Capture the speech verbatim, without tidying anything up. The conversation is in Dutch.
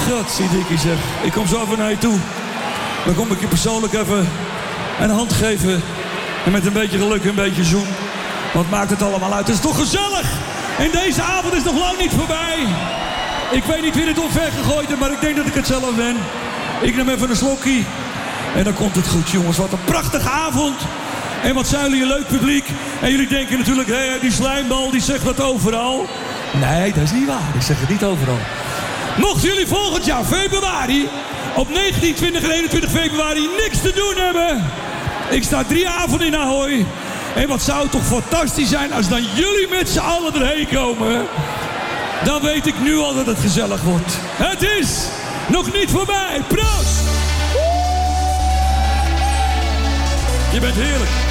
schat, zie Dikkie zeg. Ik kom zo even naar je toe. Dan kom ik je persoonlijk even een hand geven. En met een beetje geluk een beetje zoen. Wat maakt het allemaal uit? Het is toch gezellig? En deze avond is nog lang niet voorbij. Ik weet niet wie dit omver gegooid heeft, maar ik denk dat ik het zelf ben. Ik neem even een slokje. En dan komt het goed, jongens. Wat een prachtige avond. En wat zijn jullie een leuk publiek. En jullie denken natuurlijk, hé, hey, die slijmbal die zegt dat overal. Nee, dat is niet waar. Ik zeg het niet overal. Mochten jullie volgend jaar februari, op negentien, twintig en eenentwintig februari niks te doen hebben. Ik sta drie avonden in Ahoy. En wat zou het toch fantastisch zijn als dan jullie met z'n allen erheen komen. Dan weet ik nu al dat het gezellig wordt. Het is nog niet voorbij. Proost! Je bent heerlijk.